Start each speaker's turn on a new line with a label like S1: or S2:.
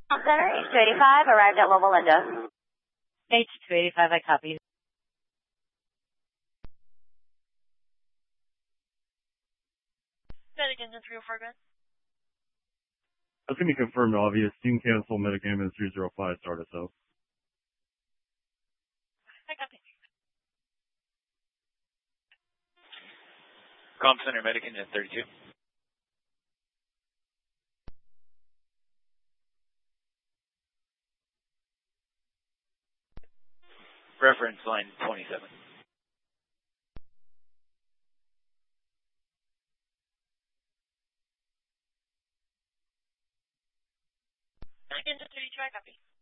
S1: Center, H285, arrived at Loma Linda.
S2: H285, I copy.
S3: Medic engine 304, good.
S4: That's going to be confirmed obvious. You can cancel Medic ambulance 305, start us out.
S3: I copy.
S5: Comm Center, Medic engine 32. Reference line 27.
S3: Medic engine 32, I copy.